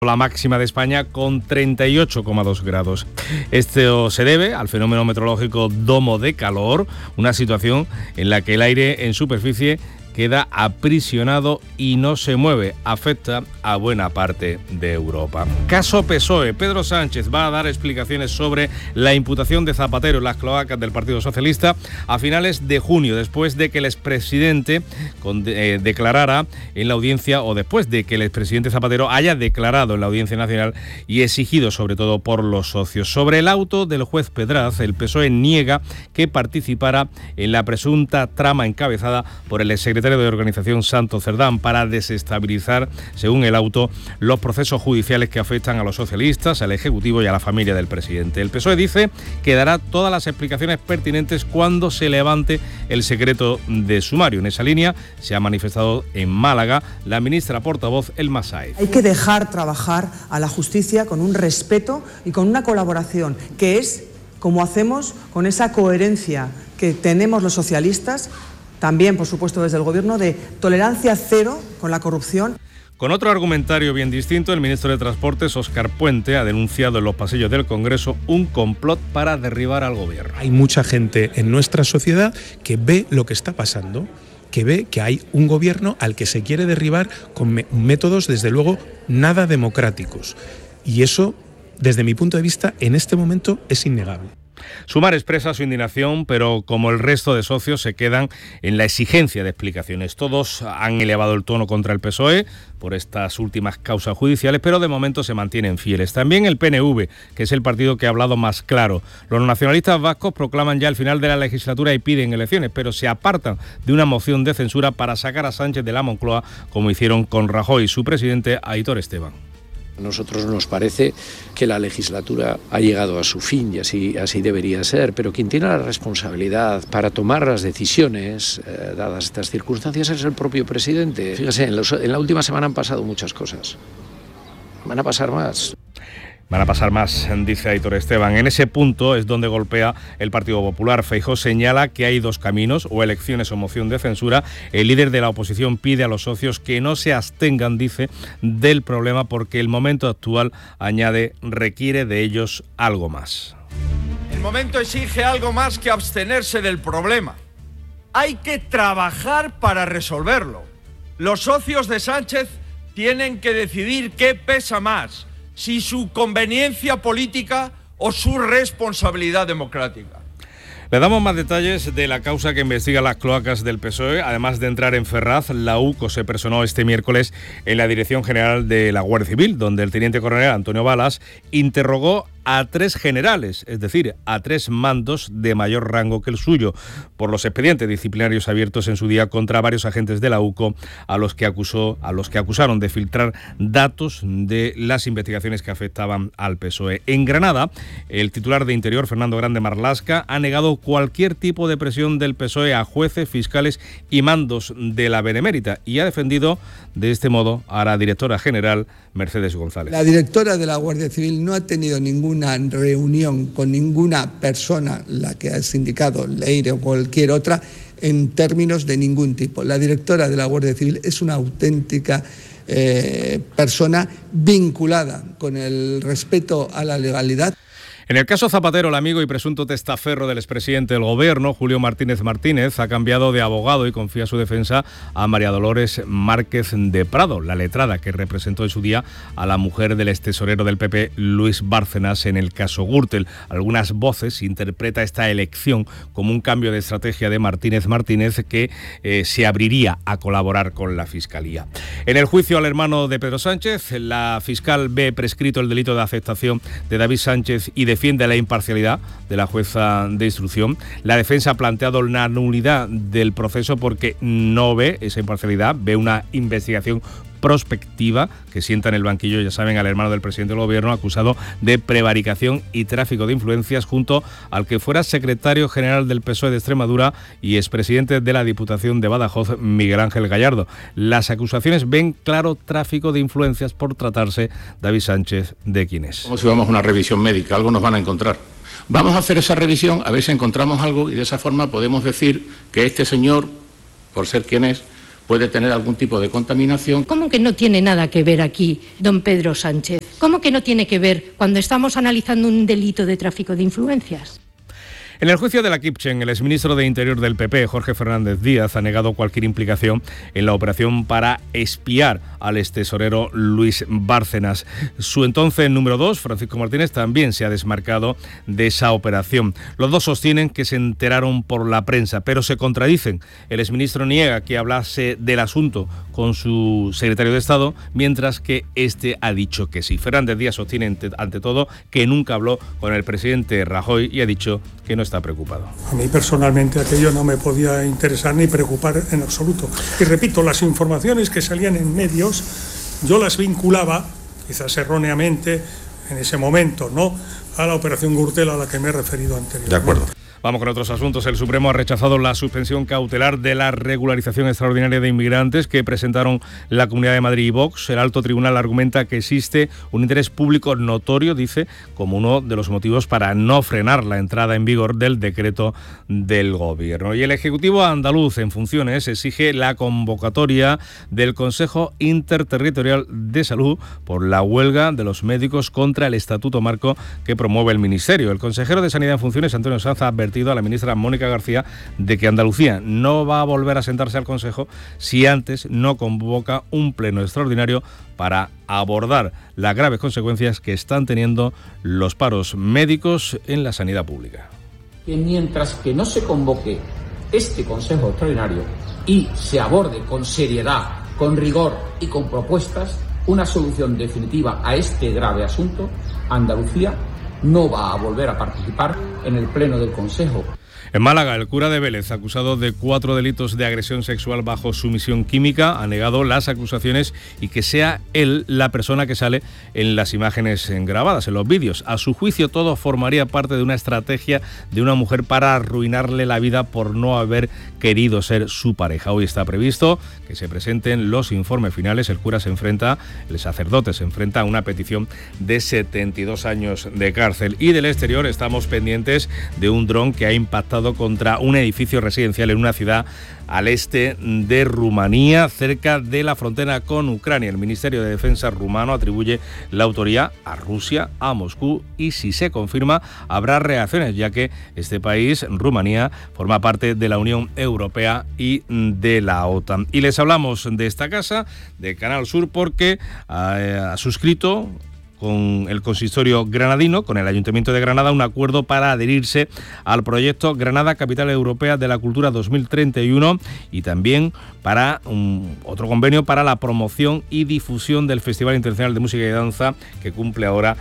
La máxima de España con 38,2 grados. Esto se debe al fenómeno meteorológico domo de calor, una situación en la que el aire en superficie queda aprisionado y no se mueve. Afecta a buena parte de Europa. Caso PSOE. Pedro Sánchez va a dar explicaciones sobre la imputación de Zapatero en las cloacas del Partido Socialista a finales de junio, después de que el expresidente declarara en la audiencia, o después de que el expresidente Zapatero haya declarado en la Audiencia Nacional y exigido sobre todo por los socios. Sobre el auto del juez Pedraz, el PSOE niega que participara en la presunta trama encabezada por el exsecretario de Organización Santos Cerdán para desestabilizar, según el auto, los procesos judiciales que afectan a los socialistas, al Ejecutivo y a la familia del presidente. El PSOE dice que dará todas las explicaciones pertinentes cuando se levante el secreto de sumario. En esa línea se ha manifestado en Málaga la ministra portavoz Elma Sáez. Hay que dejar trabajar a la justicia con un respeto y con una colaboración, que es como hacemos con esa coherencia que tenemos los socialistas, también, por supuesto, desde el Gobierno, de tolerancia cero con la corrupción. Con otro argumentario bien distinto, el ministro de Transportes, Óscar Puente, ha denunciado en los pasillos del Congreso un complot para derribar al Gobierno. Hay mucha gente en nuestra sociedad que ve lo que está pasando, que ve que hay un Gobierno al que se quiere derribar con métodos, desde luego, nada democráticos. Y eso, desde mi punto de vista, en este momento es innegable. Sumar expresa su indignación, pero como el resto de socios se quedan en la exigencia de explicaciones. Todos han elevado el tono contra el PSOE por estas últimas causas judiciales, pero de momento se mantienen fieles. También el PNV, que es el partido que ha hablado más claro. Los nacionalistas vascos proclaman ya el final de la legislatura y piden elecciones, pero se apartan de una moción de censura para sacar a Sánchez de la Moncloa, como hicieron con Rajoy y su presidente Aitor Esteban. A nosotros nos parece que la legislatura ha llegado a su fin y así debería ser, pero quien tiene la responsabilidad para tomar las decisiones, dadas estas circunstancias, es el propio presidente. Fíjese, en la última semana han pasado muchas cosas. Van a pasar más. Van a pasar más, dice Aitor Esteban. En ese punto es donde golpea el Partido Popular. Feijóo señala que hay dos caminos, o elecciones o moción de censura. El líder de la oposición pide a los socios que no se abstengan, dice, del problema, porque el momento actual, añade, requiere de ellos algo más. El momento exige algo más que abstenerse del problema. Hay que trabajar para resolverlo. Los socios de Sánchez tienen que decidir qué pesa más, si su conveniencia política o su responsabilidad democrática. Le damos más detalles de la causa que investiga las cloacas del PSOE. Además de entrar en Ferraz, la UCO se personó este miércoles en la Dirección General de la Guardia Civil, donde el teniente coronel Antonio Balas interrogó a 3 generales, es decir, a 3 mandos de mayor rango que el suyo, por los expedientes disciplinarios abiertos en su día contra varios agentes de la UCO a los que acusaron de filtrar datos de las investigaciones que afectaban al PSOE. En Granada, el titular de Interior, Fernando Grande Marlasca, ha negado cualquier tipo de presión del PSOE a jueces, fiscales y mandos de la Benemérita, y ha defendido de este modo a la directora general Mercedes González. La directora de la Guardia Civil no ha tenido ninguna reunión con ninguna persona, la que ha indicado Leire o cualquier otra, en términos de ningún tipo. La directora de la Guardia Civil es una auténtica persona vinculada con el respeto a la legalidad. En el caso Zapatero, el amigo y presunto testaferro del expresidente del Gobierno, Julio Martínez Martínez, ha cambiado de abogado y confía su defensa a María Dolores Márquez de Prado, la letrada que representó en su día a la mujer del extesorero del PP, Luis Bárcenas, en el caso Gürtel. Algunas voces interpreta esta elección como un cambio de estrategia de Martínez Martínez, que se abriría a colaborar con la Fiscalía. En el juicio al hermano de Pedro Sánchez, la fiscal ve prescrito el delito de aceptación de David Sánchez y defiende la imparcialidad de la jueza de instrucción. La defensa ha planteado la nulidad del proceso porque no ve esa imparcialidad, ve una investigación prospectiva que sienta en el banquillo, ya saben, al hermano del presidente del Gobierno, acusado de prevaricación y tráfico de influencias, junto al que fuera secretario general del PSOE de Extremadura y expresidente de la Diputación de Badajoz, Miguel Ángel Gallardo. Las acusaciones ven claro tráfico de influencias por tratarse, David Sánchez, de quién es. Como si vamos a una revisión médica, algo nos van a encontrar. Vamos a hacer esa revisión, a ver si encontramos algo, y de esa forma podemos decir que este señor, por ser quien es, puede tener algún tipo de contaminación. ¿Cómo que no tiene nada que ver aquí, don Pedro Sánchez? ¿Cómo que no tiene que ver cuando estamos analizando un delito de tráfico de influencias? En el juicio de la Kipchen, el exministro de Interior del PP, Jorge Fernández Díaz, ha negado cualquier implicación en la operación para espiar al extesorero Luis Bárcenas. Su entonces número 2, Francisco Martínez, también se ha desmarcado de esa operación. Los dos sostienen que se enteraron por la prensa, pero se contradicen. El exministro niega que hablase del asunto con su secretario de Estado, mientras que este ha dicho que sí. Fernández Díaz sostiene, ante todo, que nunca habló con el presidente Rajoy y ha dicho que no está preocupado. A mí personalmente aquello no me podía interesar ni preocupar en absoluto. Y repito, las informaciones que salían en medios, yo las vinculaba, quizás erróneamente, en ese momento, ¿no?, a la operación Gürtel a la que me he referido anteriormente. De acuerdo. Vamos con otros asuntos. El Supremo ha rechazado la suspensión cautelar de la regularización extraordinaria de inmigrantes que presentaron la Comunidad de Madrid y Vox. El alto tribunal argumenta que existe un interés público notorio, dice, como uno de los motivos para no frenar la entrada en vigor del decreto del Gobierno. Y el Ejecutivo andaluz en funciones exige la convocatoria del Consejo Interterritorial de Salud por la huelga de los médicos contra el Estatuto Marco que promueve el Ministerio. El consejero de Sanidad en funciones, Antonio Sanz, ha advertido a la ministra Mónica García de que Andalucía no va a volver a sentarse al Consejo si antes no convoca un pleno extraordinario para abordar las graves consecuencias que están teniendo los paros médicos en la sanidad pública. Que mientras que no se convoque este Consejo extraordinario y se aborde con seriedad, con rigor y con propuestas una solución definitiva a este grave asunto, Andalucía no va a volver a participar en el pleno del Consejo. En Málaga, el cura de Vélez, acusado de 4 delitos de agresión sexual bajo sumisión química, ha negado las acusaciones y que sea él la persona que sale en las imágenes grabadas, en los vídeos. A su juicio, todo formaría parte de una estrategia de una mujer para arruinarle la vida por no haber querido ser su pareja. Hoy está previsto que se presenten los informes finales. El sacerdote se enfrenta a una petición de 72 años de cárcel. Y del exterior estamos pendientes de un dron que ha impactado contra un edificio residencial en una ciudad al este de Rumanía, cerca de la frontera con Ucrania. El Ministerio de Defensa rumano atribuye la autoría a Rusia, a Moscú, y si se confirma habrá reacciones, ya que este país, Rumanía, forma parte de la Unión Europea y de la OTAN. Y les hablamos de esta casa, de Canal Sur, porque ha suscrito con el consistorio granadino, con el Ayuntamiento de Granada, un acuerdo para adherirse al proyecto Granada Capital Europea de la Cultura 2031 y también para otro convenio para la promoción y difusión del Festival Internacional de Música y Danza, que cumple ahora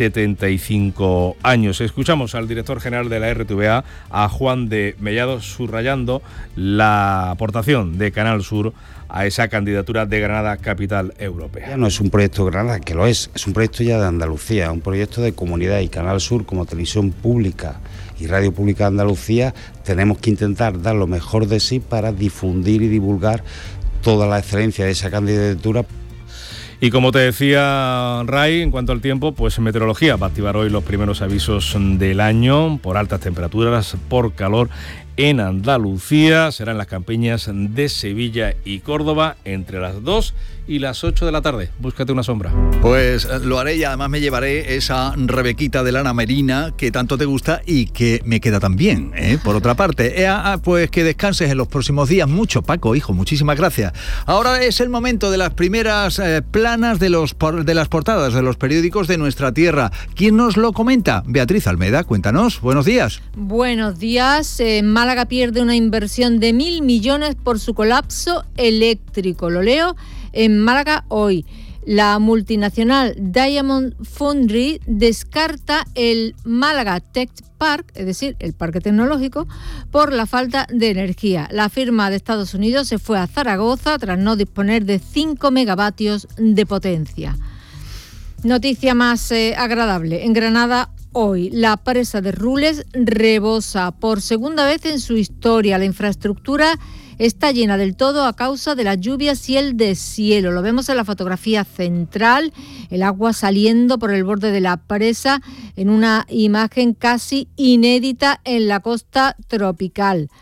75 años. Escuchamos al director general de la RTVA, a Juan de Mellado, subrayando la aportación de Canal Sur a esa candidatura de Granada Capital Europea. Ya no es un proyecto de Granada, que lo es un proyecto ya de Andalucía, un proyecto de comunidad, y Canal Sur, como televisión pública y radio pública de Andalucía, tenemos que intentar dar lo mejor de sí para difundir y divulgar toda la excelencia de esa candidatura. Y como te decía Ray, en cuanto al tiempo, pues Meteorología va a activar hoy los primeros avisos del año por altas temperaturas, por calor en Andalucía. Serán las campiñas de Sevilla y Córdoba entre las 2 y las 8 de la tarde. Búscate una sombra. Pues lo haré, y además me llevaré esa Rebequita de lana merina que tanto te gusta y que me queda tan bien, ¿eh? Por otra parte. Pues que descanses en los próximos días mucho, Paco, hijo, muchísimas gracias. Ahora es el momento de las primeras planas de las portadas de los periódicos de nuestra tierra. ¿Quién nos lo comenta? Beatriz Almeda, cuéntanos. Buenos días. Buenos días. Málaga pierde una inversión de 1.000 millones por su colapso eléctrico. Lo leo en Málaga hoy. La multinacional Diamond Foundry descarta el Málaga Tech Park, es decir, el parque tecnológico, por la falta de energía. La firma de Estados Unidos se fue a Zaragoza tras no disponer de 5 megavatios de potencia. Noticia más agradable. En Granada hoy, la presa de Rules rebosa por segunda vez en su historia. La infraestructura está llena del todo a causa de las lluvias y el deshielo. Lo vemos en la fotografía central, el agua saliendo por el borde de la presa en una imagen casi inédita en la costa tropical.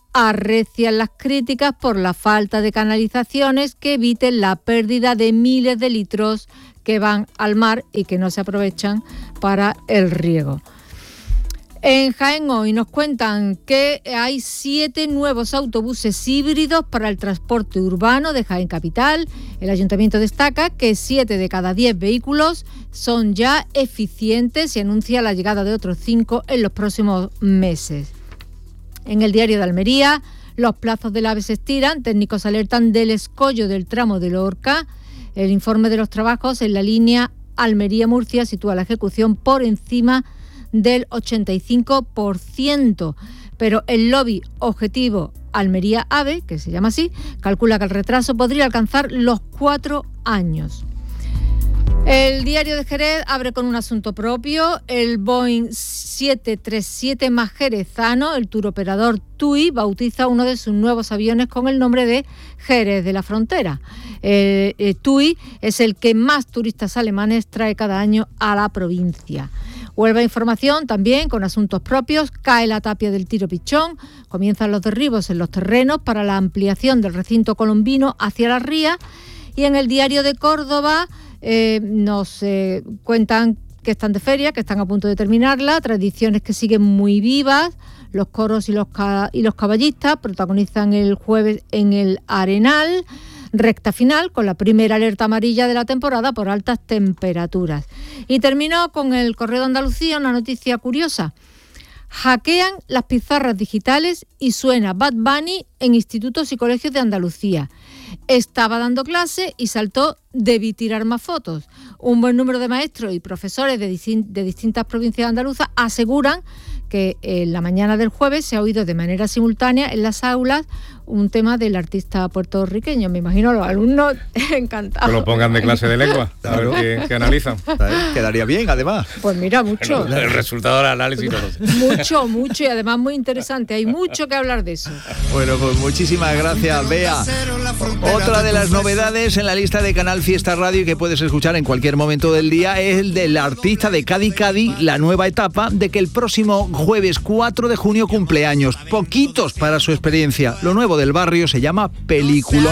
Arrecian las críticas por la falta de canalizaciones que eviten la pérdida de miles de litros que van al mar y que no se aprovechan para el riego. En Jaén hoy nos cuentan que hay 7 nuevos autobuses híbridos para el transporte urbano de Jaén Capital. El ayuntamiento destaca que 7 de cada 10 vehículos son ya eficientes y anuncia la llegada de otros 5 en los próximos meses. En el diario de Almería, los plazos del AVE se estiran, técnicos alertan del escollo del tramo de Lorca. El informe de los trabajos en la línea Almería-Murcia sitúa la ejecución por encima del 85%, pero el lobby Objetivo Almería AVE, que se llama así, calcula que el retraso podría alcanzar los 4 años. El diario de Jerez abre con un asunto propio. El Boeing 737 más jerezano, el turoperador TUI, bautiza uno de sus nuevos aviones con el nombre de Jerez de la Frontera. TUI es el que más turistas alemanes trae cada año a la provincia. Huelva Información también con asuntos propios. Cae la tapia del Tiro Pichón. Comienzan los derribos en los terrenos para la ampliación del recinto colombino hacia la ría. Y en el diario de Córdoba nos cuentan que están de feria, que están a punto de terminarla. Tradiciones que siguen muy vivas. Los coros y los caballistas protagonizan el jueves en el Arenal. Recta final con la primera alerta amarilla de la temporada por altas temperaturas. Y terminó con el Correo de Andalucía una noticia curiosa. Hackean las pizarras digitales y suena Bad Bunny en institutos y colegios de Andalucía. Estaba dando clase y saltó "debí tirar más fotos". Un buen número de maestros y profesores de distintas provincias andaluzas aseguran que en la mañana del jueves se ha oído de manera simultánea en las aulas un tema del artista puertorriqueño. Me imagino a los alumnos encantados. Que lo pongan de clase de lengua, claro. A ver qué analizan. Quedaría bien, además. Pues mira, mucho. Bueno, el resultado del análisis. Mucho, y además muy interesante. Hay mucho que hablar de eso. Bueno, pues muchísimas gracias, Bea. Otra de las novedades en la lista de Canal Fiesta Radio y que puedes escuchar en cualquier momento del día es el del artista de Cádiz, la nueva etapa de que el próximo jueves 4 de junio cumpleaños. Poquitos para su experiencia. Lo nuevo del barrio se llama Película.